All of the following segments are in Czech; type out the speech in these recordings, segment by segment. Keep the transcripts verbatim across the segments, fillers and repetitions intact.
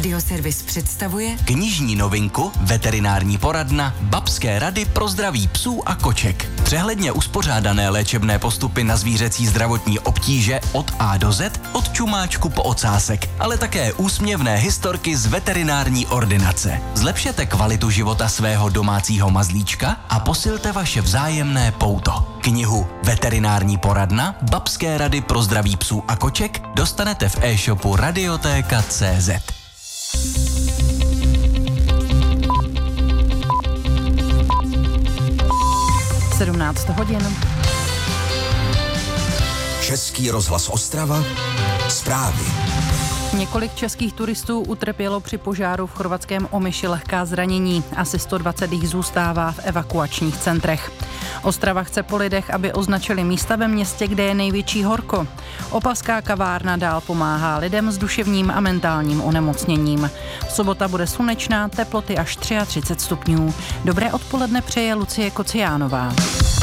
Radioservis představuje knižní novinku Veterinární poradna Babské rady pro zdraví psů a koček. Přehledně uspořádané léčebné postupy na zvířecí zdravotní obtíže od A do Z, od čumáčku po ocásek, ale také úsměvné historky z veterinární ordinace. Zlepšete kvalitu života svého domácího mazlíčka a posilte vaše vzájemné pouto. Knihu Veterinární poradna Babské rady pro zdraví psů a koček dostanete v e-shopu radioteka tečka cé zet. sedmnáct hodin. Český rozhlas Ostrava, zprávy. Několik českých turistů utrpělo při požáru v chorvatském Omiši lehká zranění. Asi sto dvacet jich zůstává v evakuačních centrech. Ostrava chce po lidech, aby označili místa ve městě, kde je největší horko. Opavská kavárna dál pomáhá lidem s duševním a mentálním onemocněním. Sobota bude slunečná, teploty až třicet tři stupňů. Dobré odpoledne přeje Lucie Kociánová.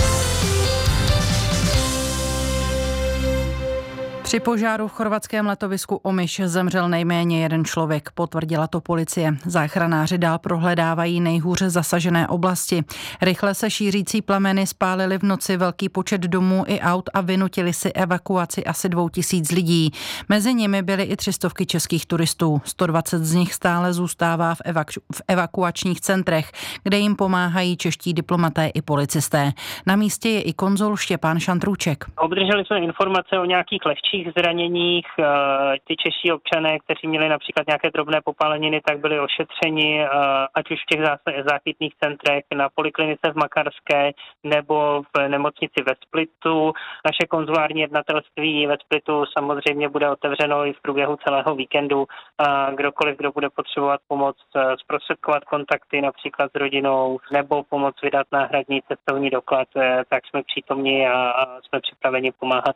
Při požáru v chorvatském letovisku Omiš zemřel nejméně jeden člověk, potvrdila to policie. Záchranáři dál prohledávají nejhůře zasažené oblasti. Rychle se šířící plameny spálily v noci velký počet domů i aut a vynutili si evakuaci asi dvou tisíc lidí. Mezi nimi byly i tři stovky českých turistů. sto dvacet z nich stále zůstává v, evaku- v evakuačních centrech, kde jim pomáhají čeští diplomaté i policisté. Na místě je i konzul Štěpán Šantrůček. Obdrželi jsme informace o nějakých lehčích zraněních. Ty čeští občané, kteří měli například nějaké drobné popáleniny, tak byli ošetřeni, ať už v těch záchytných centrech, na poliklinice v Makarské nebo v nemocnici ve Splitu. Naše konzulární jednatelství ve Splitu samozřejmě bude otevřeno i v průběhu celého víkendu. Kdokoliv, kdo bude potřebovat pomoc zprostředkovat kontakty například s rodinou nebo pomoc vydat náhradní cestovní doklad, tak jsme přítomni a jsme připraveni pomáhat.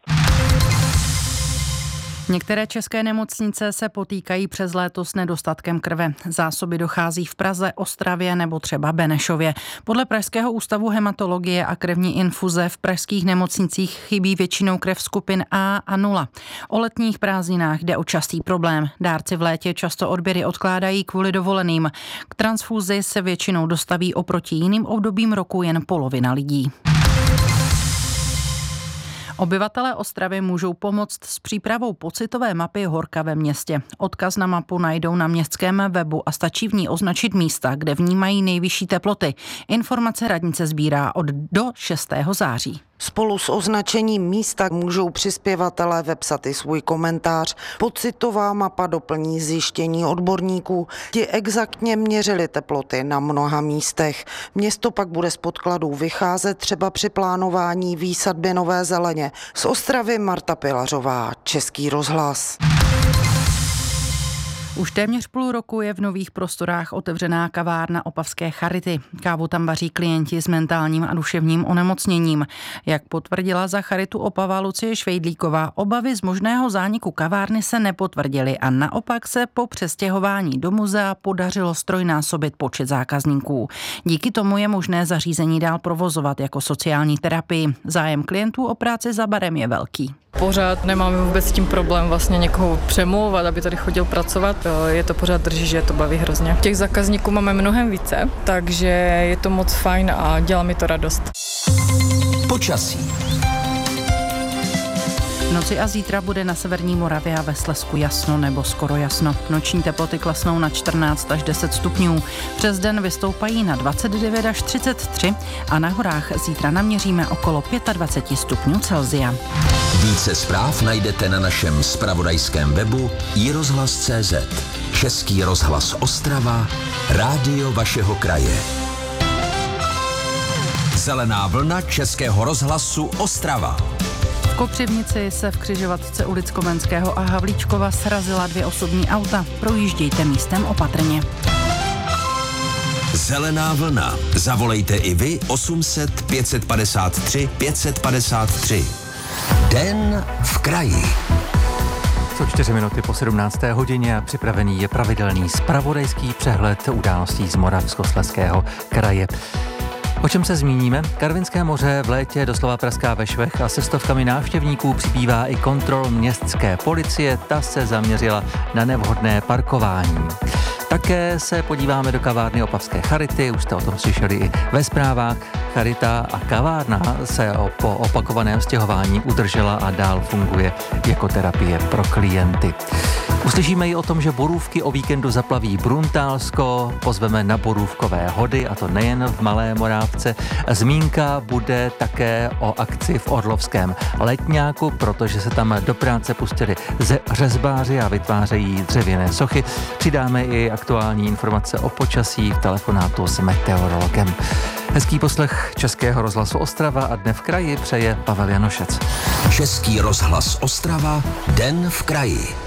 Některé české nemocnice se potýkají přes léto s nedostatkem krve. Zásoby dochází v Praze, Ostravě nebo třeba Benešově. Podle Pražského ústavu hematologie a krevní infuze v pražských nemocnicích chybí většinou krev skupin A a nula. O letních prázdninách jde o častý problém. Dárci v létě často odběry odkládají kvůli dovoleným. K transfúzi se většinou dostaví oproti jiným obdobím roku jen polovina lidí. Obyvatelé Ostravy můžou pomoct s přípravou pocitové mapy horka ve městě. Odkaz na mapu najdou na městském webu a stačí v ní označit místa, kde vnímají nejvyšší teploty. Informace radnice sbírá od do šestého září. Spolu s označením místa můžou přispěvatelé vepsat i svůj komentář. Pocitová mapa doplní zjištění odborníků. Ti exaktně měřili teploty na mnoha místech. Město pak bude z podkladů vycházet třeba při plánování výsadby nové zeleně. Z Ostravy Marta Pilařová, Český rozhlas. Už téměř půl roku je v nových prostorách otevřená kavárna Opavské charity. Kávu tam vaří klienti s mentálním a duševním onemocněním. Jak potvrdila za charitu Opava Lucie Švejdlíková, obavy z možného zániku kavárny se nepotvrdily a naopak se po přestěhování do muzea podařilo strojnásobit počet zákazníků. Díky tomu je možné zařízení dál provozovat jako sociální terapii. Zájem klientů o práci za barem je velký. Pořád nemáme vůbec s tím problém vlastně někoho přemlouvat, aby tady chodil pracovat. Je to pořád drží, že to baví hrozně. Těch zákazníků máme mnohem více, takže je to moc fajn a dělá mi to radost. Počasí. V noci a zítra bude na severní Moravě a ve Slezsku jasno nebo skoro jasno. Noční teploty klesnou na čtrnáct až deset stupňů. Přes den vystoupají na dvacet devět až třicet tři a na horách zítra naměříme okolo dvacet pět stupňů Celsia. Více zpráv najdete na našem zpravodajském webu i rozhlas tečka cé zet. Český rozhlas Ostrava, rádio vašeho kraje. Zelená vlna Českého rozhlasu Ostrava. V Kopřivnici se v křižovatce ulic Komenského a Havlíčkova srazila dvě osobní auta. Projíždějte místem opatrně. Zelená vlna. Zavolejte i vy osm set pět padesát tři pět padesát tři. Den v kraji. Jsou čtyři minuty po sedmnácté hodině a připravený je pravidelný zpravodajský přehled událostí z Moravskoslezského kraje. O čem se zmíníme? Karvinské moře v létě doslova praská ve švech a se stovkami návštěvníků přibývá i kontrol městské policie. Ta se zaměřila na nevhodné parkování. Také se podíváme do kavárny Opavské Charity, už jste o tom slyšeli i ve zprávách. Charita a kavárna se po opakovaném stěhování udržela a dál funguje jako terapie pro klienty. Uslyšíme i o tom, že borůvky o víkendu zaplaví Bruntálsko, pozveme na borůvkové hody, a to nejen v Malé Morávce. Zmínka bude také o akci v Orlovském letňáku, protože se tam do práce pustili ze řezbáři a vytvářejí dřevěné sochy. Přidáme i aktuální informace o počasí v telefonátu s meteorologem. Hezký poslech Českého rozhlasu Ostrava a Dne v kraji přeje Pavel Janošec. Český rozhlas Ostrava, Den v kraji.